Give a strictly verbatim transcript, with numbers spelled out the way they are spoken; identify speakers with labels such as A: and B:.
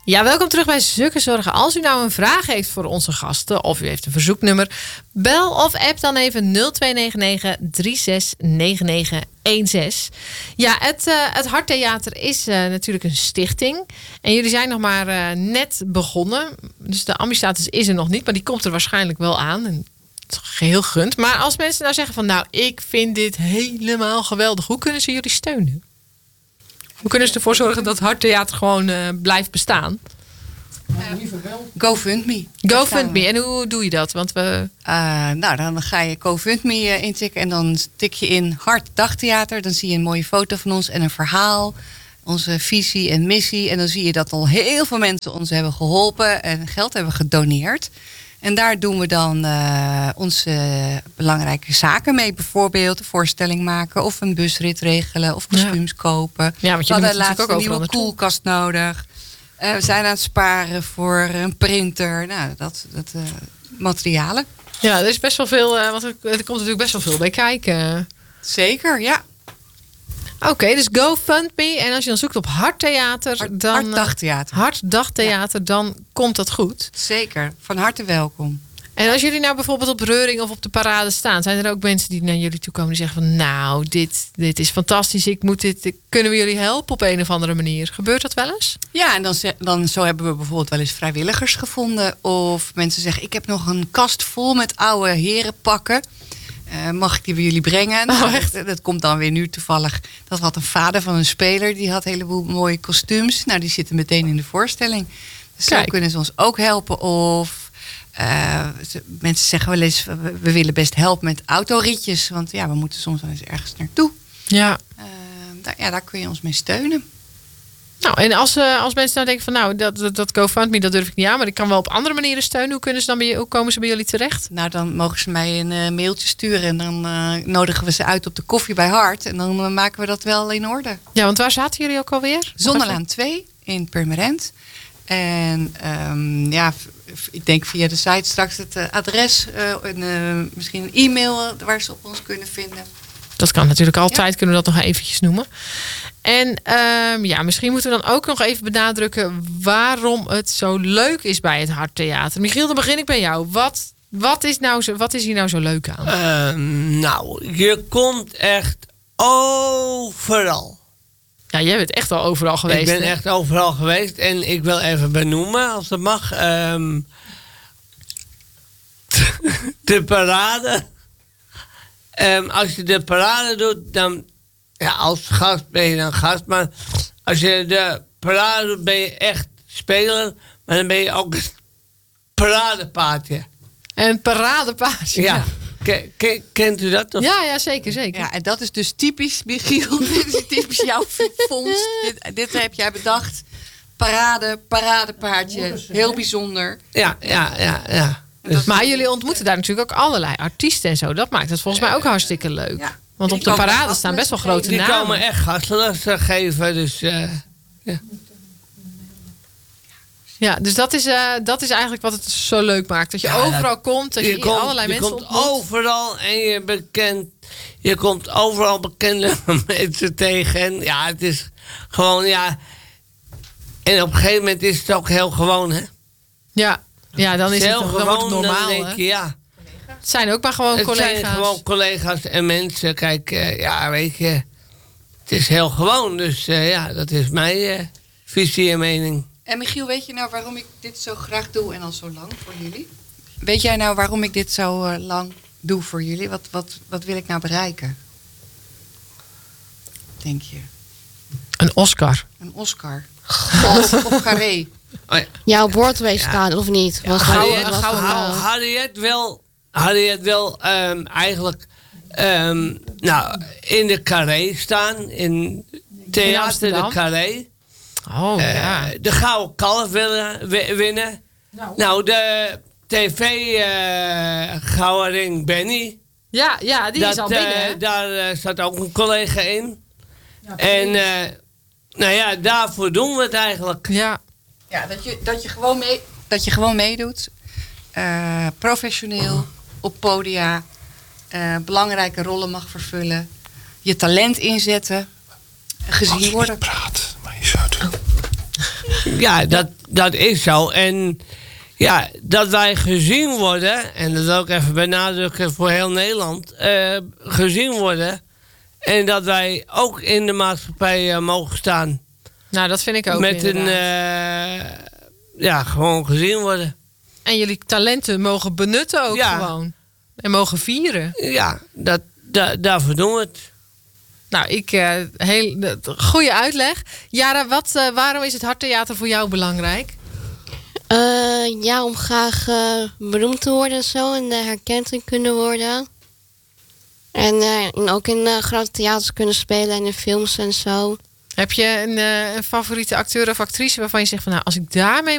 A: Ja, welkom terug bij Zukken Zorgen. Als u nou een vraag heeft voor onze gasten of u heeft een verzoeknummer, bel of app dan even nul twee negen negen drie zes negen negen een zes. Ja, het, uh, het Harttheater is uh, natuurlijk een stichting. En jullie zijn nog maar uh, net begonnen. Dus de ambistatus is er nog niet, maar die komt er waarschijnlijk wel aan. En het is geheel gunt. Maar als mensen nou zeggen van nou, ik vind dit helemaal geweldig. Hoe kunnen ze jullie steunen? Hoe kunnen ze ervoor zorgen dat het Harttheater gewoon uh, blijft bestaan?
B: Uh, GoFundMe.
A: GoFundMe. En hoe doe je dat? Want we...
B: Uh, nou, dan ga je GoFundMe uh, intikken en dan tik je in Hart Dagtheater. Dan zie je een mooie foto van ons en een verhaal. Onze visie en missie. En dan zie je dat al heel veel mensen ons hebben geholpen en geld hebben gedoneerd. En daar doen we dan uh, onze uh, belangrijke zaken mee. Bijvoorbeeld een voorstelling maken of een busrit regelen of kostuums ja. kopen.
A: Ja, want je
B: we
A: hadden
B: laatst
A: ook
B: een nieuwe koelkast nodig. Uh, we zijn aan het sparen voor een printer. Nou, dat, dat uh, materialen.
A: Ja, er is best wel veel, uh, want er, er komt natuurlijk best wel veel bij kijken.
B: Zeker, ja.
A: Oké, okay, dus GoFundMe. En als je dan zoekt op Harttheater,
B: Hart,
A: dan
B: Hartdagtheater.
A: Hartdagtheater, ja. Dan komt dat goed.
B: Zeker, van harte welkom.
A: En als jullie nou bijvoorbeeld op Reuring of op de parade staan, zijn er ook mensen die naar jullie toe komen die zeggen van nou, dit, dit is fantastisch, ik moet dit, kunnen we jullie helpen op een of andere manier? Gebeurt dat wel eens?
B: Ja, en dan, dan zo hebben we bijvoorbeeld wel eens vrijwilligers gevonden. Of mensen zeggen, ik heb nog een kast vol met oude herenpakken. Uh, mag ik die bij jullie brengen? Nou,
A: oh, echt?
B: Dat, dat komt dan weer nu toevallig. Dat had een vader van een speler. Die had een heleboel mooie kostuums. Nou, die zitten meteen in de voorstelling. Dus zo kunnen ze ons ook helpen. Of uh, mensen zeggen wel eens, we, we willen best helpen met autorietjes. Want ja, we moeten soms wel eens ergens naartoe.
A: Ja.
B: Uh, daar, ja, daar kun je ons mee steunen.
A: Nou, en als, uh, als mensen nou denken van nou, dat, dat, dat GoFundMe, dat durf ik niet aan, maar ik kan wel op andere manieren steunen. Hoe, kunnen ze dan bij, hoe komen ze bij jullie terecht?
B: Nou, dan mogen ze mij een uh, mailtje sturen en dan uh, nodigen we ze uit op de koffie bij Hart. En dan uh, maken we dat wel in orde.
A: Ja, want waar zaten jullie ook alweer?
B: Zonnelaan twee in Purmerend. En um, ja, ik denk via de site straks het uh, adres, uh, en, uh, misschien een e-mail waar ze op ons kunnen vinden.
A: Dat kan natuurlijk altijd,
B: ja.
A: Kunnen we dat nog eventjes noemen. En um, ja, misschien moeten we dan ook nog even benadrukken waarom het zo leuk is bij het Harttheater. Michiel, dan begin ik bij jou. Wat, wat, is, nou zo, wat is hier nou zo leuk aan?
C: Uh, nou, je komt echt overal.
A: Ja, jij bent echt al overal geweest.
C: Ik ben
A: hè?
C: echt overal geweest. En ik wil even benoemen, als dat mag, um, de parade. Um, als je de parade doet, dan... Ja, als gast ben je dan gast. Maar als je de parade doet, ben je echt speler. Maar dan ben je ook een paradepaardje.
A: Een paradepaardje?
C: Ja. Ken, ken, kent u dat? Of?
A: Ja, ja, zeker, zeker.
B: Ja, en dat is dus typisch, Michiel. Dit is typisch jouw vondst. Dit, dit heb jij bedacht. Parade, paradepaardje. Heel bijzonder.
C: Ja, ja, ja, ja.
A: Dus, maar jullie ontmoeten daar natuurlijk ook allerlei artiesten en zo. Dat maakt het volgens mij ook hartstikke leuk. Ja. Want op de parade staan best wel grote
C: die
A: namen.
C: Die komen echt gastlessen geven, dus uh, ja.
A: Ja, dus dat is, uh, dat is eigenlijk wat het zo leuk maakt. Dat je ja, overal dat, komt, dat je, je komt, allerlei
C: je
A: mensen
C: komt
A: ontmoet.
C: overal en je bekend, je komt overal bekende mensen tegen. En ja, het is gewoon, ja. En op een gegeven moment is het ook heel gewoon, hè?
A: Ja, ja dan is het,
C: heel
A: dan
C: gewoon,
A: wordt het normaal,
C: dan denk je, ja.
A: Het zijn ook maar gewoon
C: het
A: collega's.
C: Het zijn gewoon collega's en mensen. Kijk, uh, ja, weet je. Het is heel gewoon. Dus uh, ja, dat is mijn uh, visie en mening.
B: En Michiel, weet je nou waarom ik dit zo graag doe en al zo lang voor jullie? Weet jij nou waarom ik dit zo uh, lang doe voor jullie? Wat, wat, wat wil ik nou bereiken? Denk je?
A: Een Oscar.
B: Een Oscar. Of, of Carré.
D: Oh ja. Ja, op Broadway staan, ja. Of niet?
C: Ja, had je het wel, had je het wel um, eigenlijk um, nou, in de Carré staan, in Theater de Carré.
A: Oh, uh, ja.
C: De Gouden Kalf willen, winnen. Nou, nou de tv uh, Gouden Ring Benny.
A: Ja, ja, die
C: dat,
A: is al binnen.
C: Uh, daar uh, zat ook een collega in. Ja, en uh, nou ja, daarvoor doen we het eigenlijk.
A: Ja.
B: Ja, dat je, dat je, gewoon, mee, dat je gewoon meedoet. Uh, professioneel, op podia. Uh, belangrijke rollen mag vervullen. Je talent inzetten. Gezien
E: Als je
B: worden.
E: niet praat, maar je zou doen.
C: Ja, dat, dat is zo. En ja, dat wij gezien worden, en dat wil ik even benadrukken voor heel Nederland, uh, gezien worden. En dat wij ook in de maatschappij uh, mogen staan.
A: Nou, dat vind ik ook
C: Met
A: inderdaad.
C: een, uh, ja, gewoon gezien worden.
A: En jullie talenten mogen benutten ook
C: Ja.
A: gewoon. En mogen vieren.
C: Ja, dat, da, daarvoor doen we het.
A: Nou, ik, uh, heel, uh, goede uitleg. Jara, wat, uh, waarom is het Harttheater voor jou belangrijk?
D: Eh, ja, om graag eh, beroemd te worden en zo. En uh, herkend te kunnen worden. En, uh, en ook in uh, grote theaters kunnen spelen en in films en zo.
A: Heb je een, uh, een favoriete acteur of actrice waarvan je zegt van nou, als ik daarmee